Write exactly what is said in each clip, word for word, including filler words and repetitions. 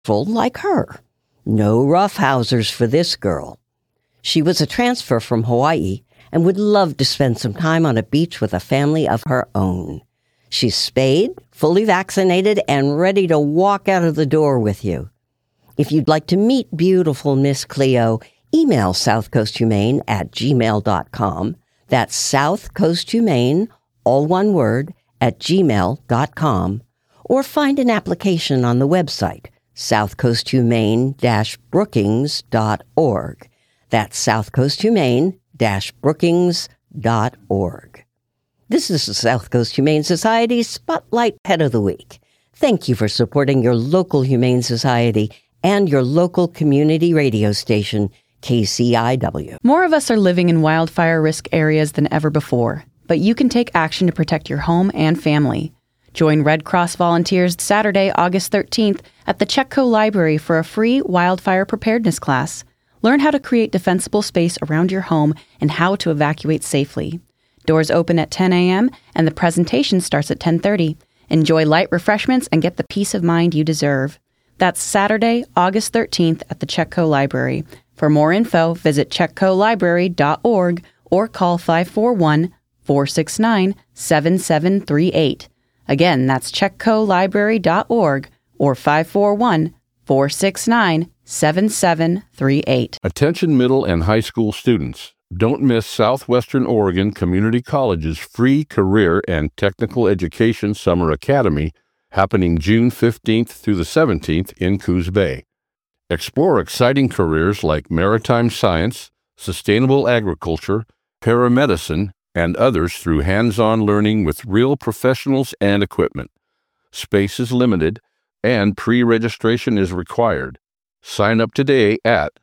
full like her. No roughhousers for this girl. She was a transfer from Hawaii and would love to spend some time on a beach with a family of her own. She's spayed, fully vaccinated, and ready to walk out of the door with you. If you'd like to meet beautiful Miss Cleo, email southcoasthumane at gmail dot com. That's southcoasthumane, all one word, at gmail dot com. Or find an application on the website, south coast humane dash brookings dot org. That's south coast humane dash brookings dot org. This is the South Coast Humane Society Spotlight Pet of the Week. Thank you for supporting your local Humane Society and your local community radio station, K C I W. More of us are living in wildfire risk areas than ever before, but you can take action to protect your home and family. Join Red Cross volunteers Saturday, August thirteenth at the Chetco Library for a free wildfire preparedness class. Learn how to create defensible space around your home and how to evacuate safely. Doors open at ten a.m. and the presentation starts at ten thirty. Enjoy light refreshments and get the peace of mind you deserve. That's Saturday, August thirteenth at the Chetco Library. For more info, visit chetco library dot org or call five four one, four six nine, seven seven three eight. Again, that's chetco library dot org or five four one, four six nine, seven seven three eight. Attention middle and high school students. Don't miss Southwestern Oregon Community College's free career and technical education summer academy happening June fifteenth through the seventeenth in Coos Bay. Explore exciting careers like maritime science, sustainable agriculture, paramedicine, and others through hands-on learning with real professionals and equipment. Space is limited, and pre-registration is required. Sign up today at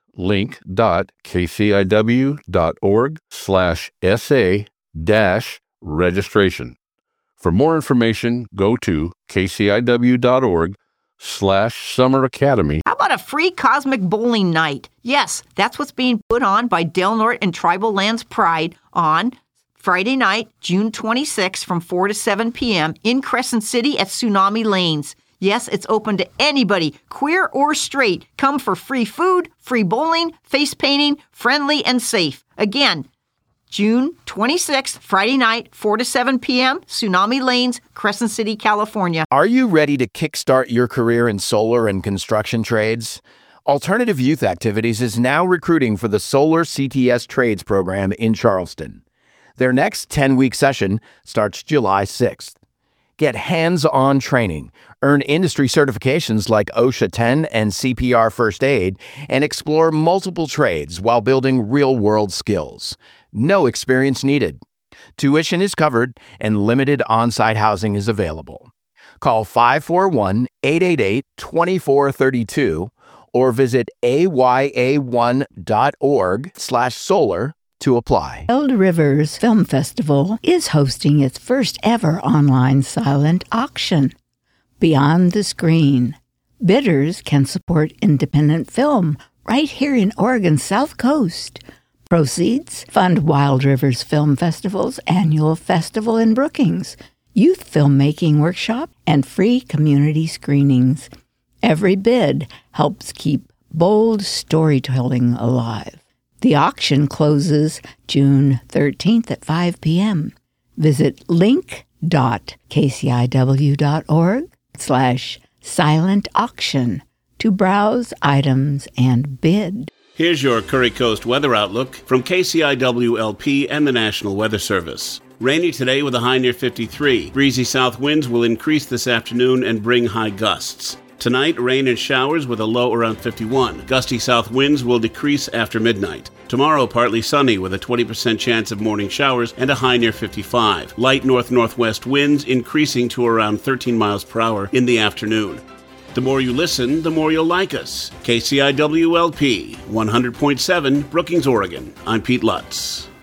link.kciw.org slash SA dash registration. For more information, go to kciw.org slash summer academy. How about a free cosmic bowling night? Yes, that's what's being put on by Del Norte and Tribal Lands Pride on Friday night, June twenty-sixth from four to seven p.m. in Crescent City at Tsunami Lanes. Yes, it's open to anybody, queer or straight. Come for free food, free bowling, face painting, friendly and safe. Again, June twenty-sixth, Friday night, four to seven p.m., Tsunami Lanes, Crescent City, California. Are you ready to kickstart your career in solar and construction trades? Alternative Youth Activities is now recruiting for the Solar C T S Trades program in Charleston. Their next ten-week session starts July sixth. Get hands-on training, earn industry certifications like OSHA ten and C P R First Aid, and explore multiple trades while building real-world skills. No experience needed. Tuition is covered and limited on-site housing is available. Call five four one, eight eight eight, two four three two or visit A Y A one dot org slash solar to apply. Wild Rivers Film Festival is hosting its first ever online silent auction. Beyond the Screen. Bidders can support independent film right here in Oregon's South Coast. Proceeds fund Wild Rivers Film Festival's annual festival in Brookings, youth filmmaking workshop, and free community screenings. Every bid helps keep bold storytelling alive. The auction closes June thirteenth at five p.m. Visit link.kciw.org slash silent auction to browse items and bid. Here's your Curry Coast weather outlook from K C I W L P and the National Weather Service. Rainy today with a high near fifty-three. Breezy south winds will increase this afternoon and bring high gusts. Tonight, rain and showers with a low around fifty-one. Gusty south winds will decrease after midnight. Tomorrow, partly sunny with a twenty percent chance of morning showers and a high near fifty-five. Light north-northwest winds increasing to around thirteen miles per hour in the afternoon. The more you listen, the more you'll like us. K C I W L P, one hundred point seven, Brookings, Oregon. I'm Pete Lutz.